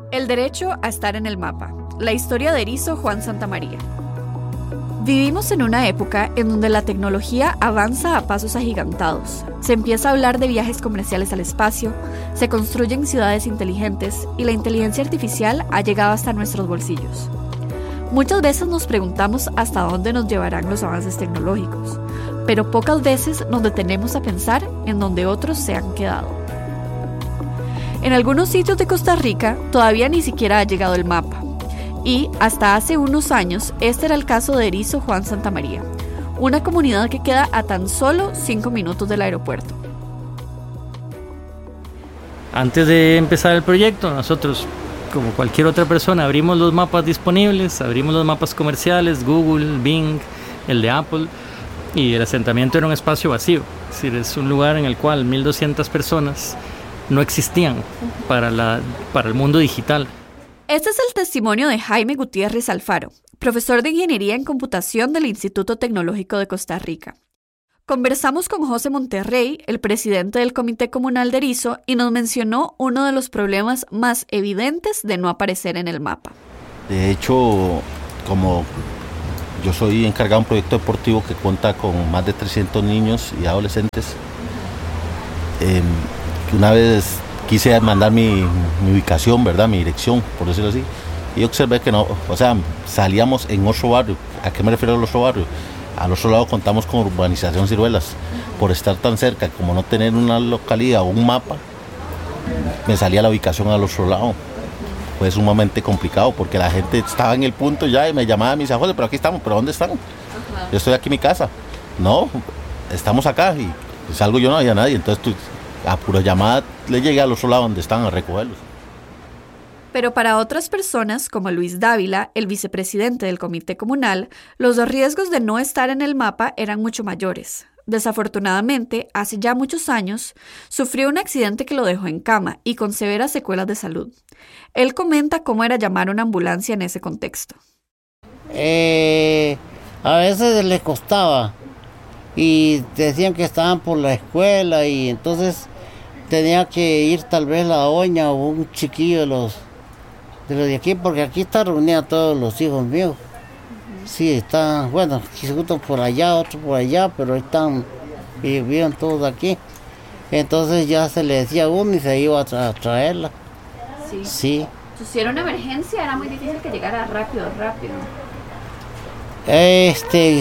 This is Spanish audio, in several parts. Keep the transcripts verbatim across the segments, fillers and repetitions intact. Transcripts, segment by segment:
El derecho a estar en el mapa. La historia de Erizo Juan Santamaría. Vivimos en una época en donde la tecnología avanza a pasos agigantados. Se empieza a hablar de viajes comerciales al espacio, se construyen ciudades inteligentes y la inteligencia artificial ha llegado hasta nuestros bolsillos. Muchas veces nos preguntamos hasta dónde nos llevarán los avances tecnológicos, pero pocas veces nos detenemos a pensar en donde otros se han quedado. En algunos sitios de Costa Rica todavía ni siquiera ha llegado el mapa. Y, hasta hace unos años, este era el caso de Erizo Juan Santamaría, una comunidad que queda a tan solo cinco minutos del aeropuerto. Antes de empezar el proyecto, nosotros, como cualquier otra persona, abrimos los mapas disponibles, abrimos los mapas comerciales, Google, Bing, el de Apple, y el asentamiento era un espacio vacío. Es decir, es un lugar en el cual mil doscientas personas no existían para, la, para el mundo digital. Este es el testimonio de Jaime Gutiérrez Alfaro, profesor de Ingeniería en Computación del Instituto Tecnológico de Costa Rica. Conversamos con José Monterrey, el presidente del Comité Comunal de Erizo, y nos mencionó uno de los problemas más evidentes de no aparecer en el mapa. De hecho, como yo soy encargado de un proyecto deportivo que cuenta con más de trescientos niños y adolescentes, eh, una vez quise mandar mi, mi ubicación, ¿verdad? Mi dirección, por decirlo así. Y observé que no, o sea, salíamos en otro barrio. ¿A qué me refiero al otro barrio? Al otro lado contamos con urbanización Ciruelas. Por estar tan cerca, como no tener una localidad o un mapa, me salía la ubicación al otro lado. Fue sumamente complicado porque la gente estaba en el punto ya y me llamaba y me decía, José, pero aquí estamos, ¿pero dónde están? Ajá. Yo estoy aquí en mi casa. No, estamos acá y salgo yo, no había nadie. Entonces tú, a pura llamada le llegué al otro lado donde están a recogerlos. Pero para otras personas, como Luis Dávila, el vicepresidente del Comité Comunal, los riesgos de no estar en el mapa eran mucho mayores. Desafortunadamente, hace ya muchos años, sufrió un accidente que lo dejó en cama y con severas secuelas de salud. Él comenta cómo era llamar a una ambulancia en ese contexto. Eh, a veces les costaba y decían que estaban por la escuela y entonces tenía que ir tal vez la doña o un chiquillo de los de los de aquí, porque aquí está reunida todos los hijos míos. Uh-huh. Sí, están, bueno, uno por allá, otro por allá, pero están, y viven todos aquí. Entonces ya se le decía a uno y se iba a, tra- a traerla. Sí. Sí. Si era una emergencia, era muy difícil que llegara rápido, rápido. Este,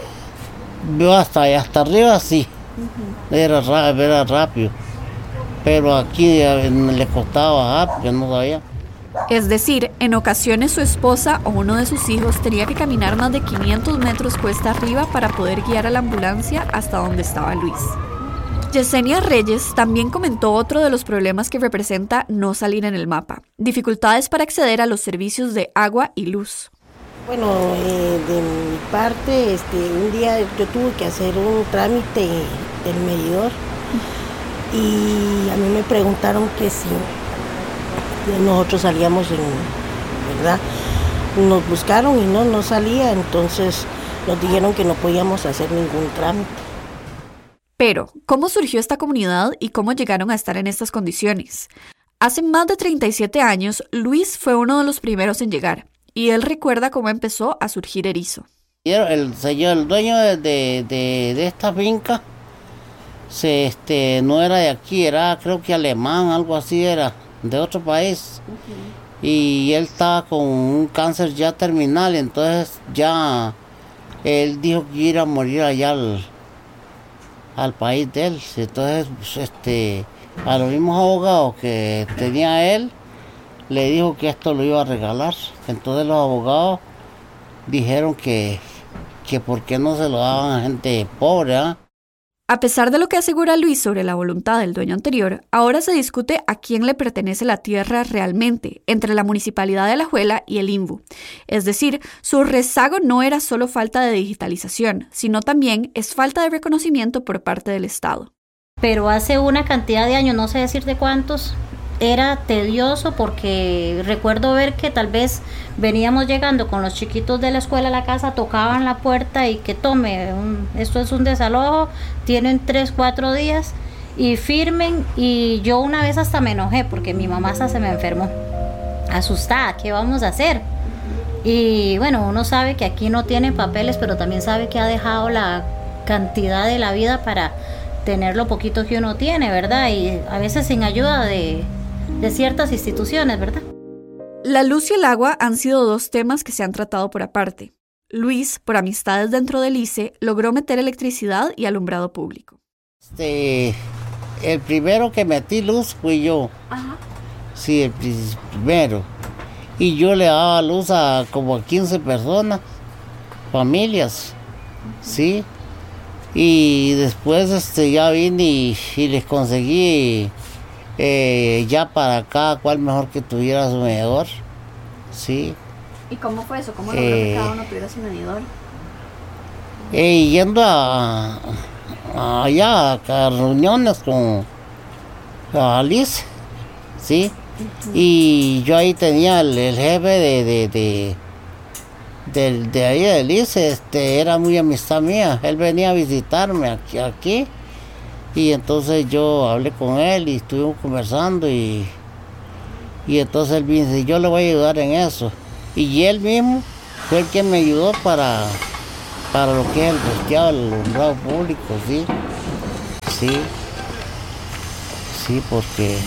yo hasta, hasta arriba sí, uh-huh. era, era rápido, pero aquí le costaba, ah, porque no sabía. Es decir, en ocasiones su esposa o uno de sus hijos tenía que caminar más de quinientos metros cuesta arriba para poder guiar a la ambulancia hasta donde estaba Luis. Yesenia Reyes también comentó otro de los problemas que representa no salir en el mapa: dificultades para acceder a los servicios de agua y luz. Bueno, eh, de mi parte, este, un día yo tuve que hacer un trámite del medidor y a mí me preguntaron que si nosotros salíamos en, ¿verdad? Nos buscaron y no, no salía, entonces nos dijeron que no podíamos hacer ningún trámite. Pero, ¿cómo surgió esta comunidad y cómo llegaron a estar en estas condiciones? Hace más de treinta y siete años, Luis fue uno de los primeros en llegar, y él recuerda cómo empezó a surgir Erizo. El señor, el dueño de, de, de, de esta finca, se, este, no era de aquí, era creo que alemán, algo así era, de otro país. Uh-huh. Y él estaba con un cáncer ya terminal, entonces ya él dijo que iba a morir allá al, al país de él. Entonces, pues, este, a los mismos abogados que tenía él, le dijo que esto lo iba a regalar. Entonces los abogados dijeron que, que por qué no se lo daban a gente pobre, ¿eh? A pesar de lo que asegura Luis sobre la voluntad del dueño anterior, ahora se discute a quién le pertenece la tierra realmente, entre la Municipalidad de Alajuela y el INVU. Es decir, su rezago no era solo falta de digitalización, sino también es falta de reconocimiento por parte del Estado. Pero hace una cantidad de años, no sé decirte cuántos, era tedioso porque recuerdo ver que tal vez veníamos llegando con los chiquitos de la escuela a la casa, tocaban la puerta y que tome, un, esto es un desalojo, tienen tres, cuatro días y firmen. Y yo una vez hasta me enojé porque mi mamá hasta se me enfermó. asustada, ¿qué vamos a hacer? Y bueno, uno sabe que aquí no tiene papeles, pero también sabe que ha dejado la cantidad de la vida para tener lo poquito que uno tiene, ¿verdad? Y a veces sin ayuda de, de ciertas instituciones, ¿verdad? La luz y el agua han sido dos temas que se han tratado por aparte. Luis, por amistades dentro del I C E, logró meter electricidad y alumbrado público. Este, el primero que metí luz fui yo. Ajá. Sí, el primero. Y yo le daba luz a como a quince personas, familias, ¿sí? Y después este, ya vine y, y les conseguí eh, ya para cada cual mejor que tuviera su medidor, ¿sí? ¿Y cómo fue eso? ¿Cómo logró que cada uno tuviera su medidor? Eh, yendo a, a allá a reuniones con a Alice, ¿sí? Uh-huh. Y yo ahí tenía el, el jefe de de, de, de, de ahí de Alice, este, era muy amistad mía. Él venía a visitarme aquí, aquí y entonces yo hablé con él y estuvimos conversando y, y entonces él me dice, yo le voy a ayudar en eso. Y él mismo fue el que me ayudó para, para lo que es el posteado, el alumbrado público, sí. Sí. Sí, porque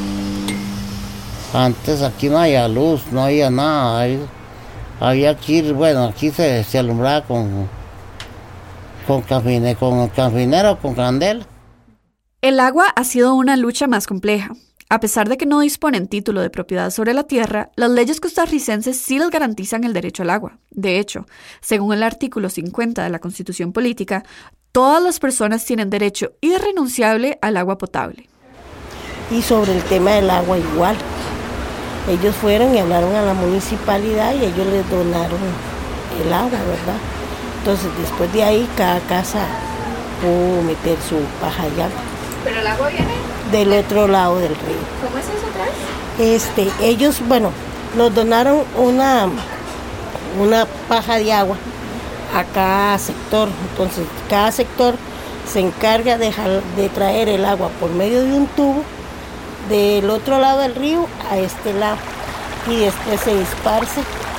antes aquí no había luz, no había nada. Había, había que ir, bueno, aquí se, se alumbraba con, con, cafine, con cafinera o con candela. El agua ha sido una lucha más compleja. A pesar de que no disponen título de propiedad sobre la tierra, las leyes costarricenses sí les garantizan el derecho al agua. De hecho, según el artículo cincuenta de la Constitución Política, todas las personas tienen derecho irrenunciable al agua potable. Y sobre el tema del agua igual. Ellos fueron y hablaron a la municipalidad y ellos les donaron el agua, ¿verdad? Entonces, después de ahí, cada casa pudo meter su paja de agua. ¿Pero el agua viene? Del otro lado del río. ¿Cómo es eso otra vez? Este, ellos, bueno, nos donaron una, una paja de agua a cada sector. Entonces, cada sector se encarga de, de traer el agua por medio de un tubo del otro lado del río a este lado. Y después se esparce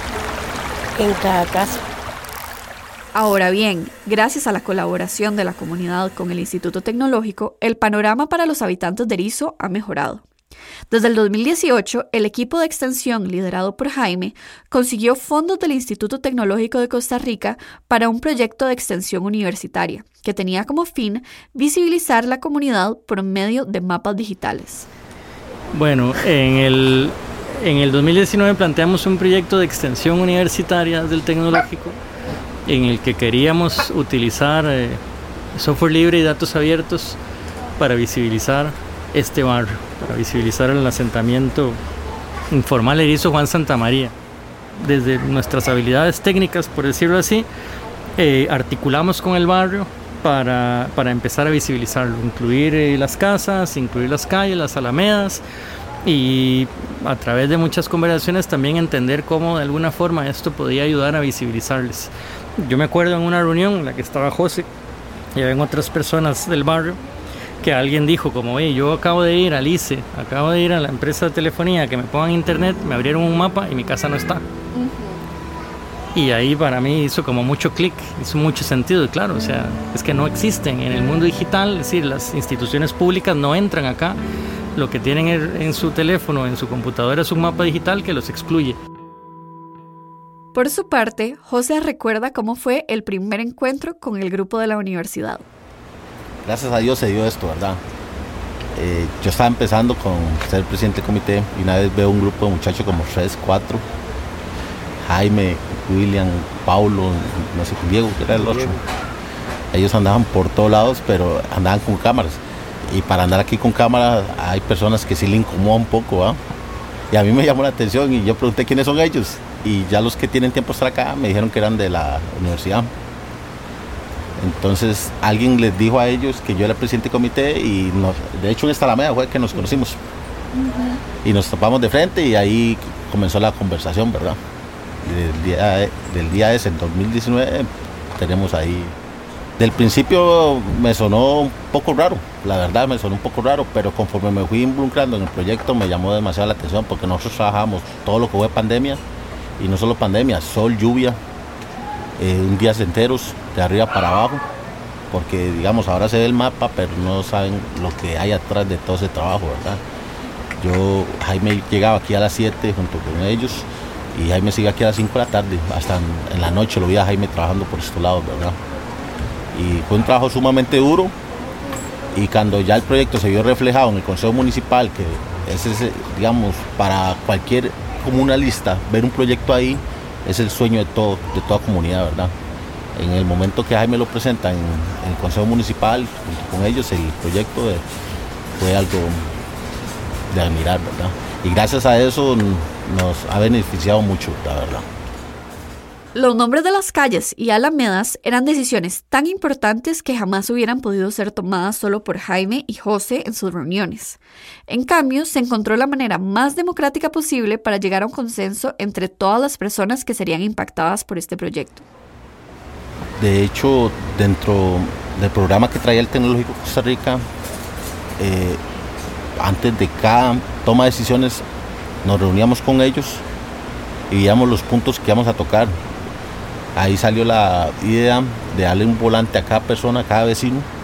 en cada casa. Ahora bien, gracias a la colaboración de la comunidad con el Instituto Tecnológico, el panorama para los habitantes de Erizo ha mejorado. Desde el dos mil dieciocho, el equipo de extensión liderado por Jaime consiguió fondos del Instituto Tecnológico de Costa Rica para un proyecto de extensión universitaria que tenía como fin visibilizar la comunidad por medio de mapas digitales. Bueno, en el, en el dos mil diecinueve planteamos un proyecto de extensión universitaria del Tecnológico en el que queríamos utilizar eh, software libre y datos abiertos para visibilizar este barrio, para visibilizar el asentamiento informal Erizo Juan Santamaría. Desde nuestras habilidades técnicas, por decirlo así, eh, articulamos con el barrio para, para empezar a visibilizarlo, incluir eh, las casas, incluir las calles, las alamedas, y a través de muchas conversaciones también entender cómo de alguna forma esto podía ayudar a visibilizarles. Yo me acuerdo en una reunión en la que estaba José y habían otras personas del barrio que alguien dijo como, oye, yo acabo de ir al I C E, acabo de ir a la empresa de telefonía que me pongan internet, me abrieron un mapa y mi casa no está. Uh-huh. Y ahí para mí hizo como mucho clic, hizo mucho sentido, y claro, o sea, es que no existen en el mundo digital, es decir, las instituciones públicas no entran acá, lo que tienen en su teléfono, en su computadora es un mapa digital que los excluye. Por su parte, José recuerda cómo fue el primer encuentro con el grupo de la universidad. Gracias a Dios se dio esto, ¿verdad? Eh, yo estaba empezando con ser presidente del comité y una vez veo un grupo de muchachos como tres, cuatro, Jaime, William, Paulo, no sé, Diego, que era el otro. Ellos andaban por todos lados, pero andaban con cámaras. Y para andar aquí con cámaras hay personas que sí le incomoda un poco, ¿eh? Y a mí me llamó la atención y yo pregunté quiénes son ellos. Y ya los que tienen tiempo de estar acá me dijeron que eran de la universidad. Entonces alguien les dijo a ellos que yo era presidente del comité y nos, de hecho en esta Alameda fue que nos conocimos. Uh-huh. Y nos topamos de frente y ahí comenzó la conversación, ¿verdad? Y del día, del día ese, en dos mil diecinueve, tenemos ahí Del principio me sonó un poco raro, la verdad me sonó un poco raro, pero conforme me fui involucrando en el proyecto me llamó demasiado la atención porque nosotros trabajamos todo lo que fue pandemia y no solo pandemia, sol, lluvia, eh, un días enteros de arriba para abajo, porque digamos ahora se ve el mapa pero no saben lo que hay atrás de todo ese trabajo, ¿verdad? Yo, Jaime llegaba aquí a las siete junto con ellos y Jaime sigue aquí a las cinco de la tarde, hasta en, en la noche lo vi a Jaime trabajando por estos lados, ¿verdad? Y fue un trabajo sumamente duro y cuando ya el proyecto se vio reflejado en el Consejo Municipal, que es ese, digamos, para cualquier comunalista, ver un proyecto ahí es el sueño de, todo, de toda comunidad, ¿verdad? En el momento que Jaime lo presenta en, en el Consejo Municipal, junto con ellos, el proyecto de, fue algo de admirar, ¿verdad? Y gracias a eso nos ha beneficiado mucho, la verdad. Los nombres de las calles y alamedas eran decisiones tan importantes que jamás hubieran podido ser tomadas solo por Jaime y José en sus reuniones. En cambio, se encontró la manera más democrática posible para llegar a un consenso entre todas las personas que serían impactadas por este proyecto. De hecho, dentro del programa que traía el Tecnológico Costa Rica, eh, antes de cada toma de decisiones nos reuníamos con ellos y veíamos los puntos que íbamos a tocar. Ahí salió la idea de darle un volante a cada persona, a cada vecino,